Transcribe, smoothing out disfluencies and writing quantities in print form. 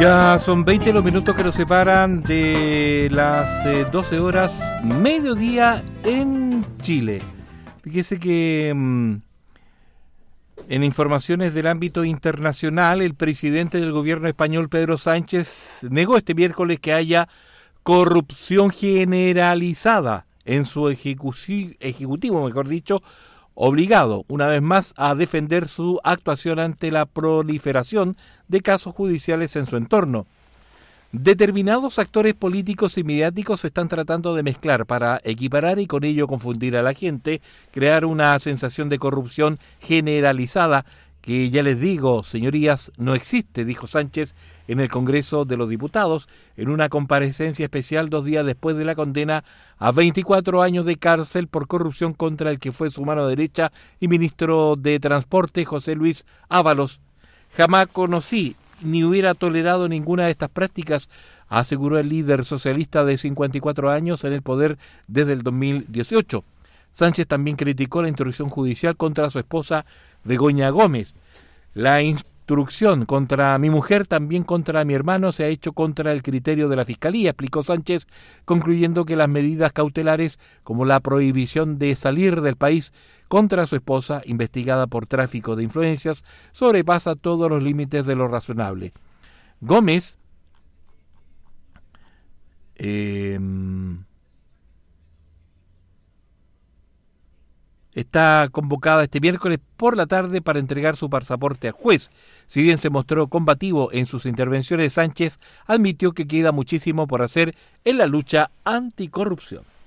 Ya son 20 los minutos que nos separan de las 12 horas, mediodía en Chile. Fíjese que en informaciones del ámbito internacional, el presidente del gobierno español, Pedro Sánchez, negó este miércoles que haya corrupción generalizada en su ejecutivo, mejor dicho, obligado, una vez más, a defender su actuación ante la proliferación de casos judiciales en su entorno. Determinados actores políticos y mediáticos se están tratando de mezclar para equiparar y con ello confundir a la gente, crear una sensación de corrupción generalizada que, ya les digo, señorías, no existe, dijo Sánchez en el Congreso de los Diputados, en una comparecencia especial 2 días después de la condena a 24 años de cárcel por corrupción contra el que fue su mano derecha y ministro de Transporte, José Luis Ábalos. Jamás conocí ni hubiera tolerado ninguna de estas prácticas, aseguró el líder socialista de 54 años en el poder desde el 2018. Sánchez también criticó la instrucción judicial contra su esposa Begoña Gómez. La instrucción contra mi mujer, también contra mi hermano, se ha hecho contra el criterio de la Fiscalía, explicó Sánchez, concluyendo que las medidas cautelares, como la prohibición de salir del país contra su esposa, investigada por tráfico de influencias, sobrepasa todos los límites de lo razonable. Gómez está convocada este miércoles por la tarde para entregar su pasaporte al juez. Si bien se mostró combativo en sus intervenciones, Sánchez admitió que queda muchísimo por hacer en la lucha anticorrupción.